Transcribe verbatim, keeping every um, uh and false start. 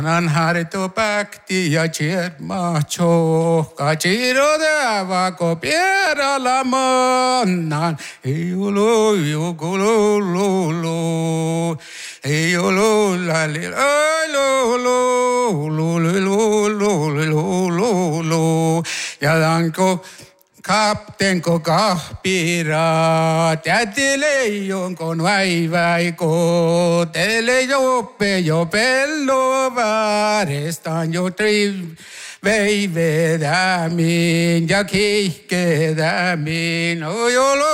Han harto pakti ja macho kachiro de va copiera la manan eyolo yogolo lo lo eyolo la le lo lo lo lo lo lo lo lo ya danko Kapten ko kahpira, tätile jonkon vai vai ko, tele joppe jo pello vaarestaan jo triv, vei vedämin ja kihkedämin, ojolo.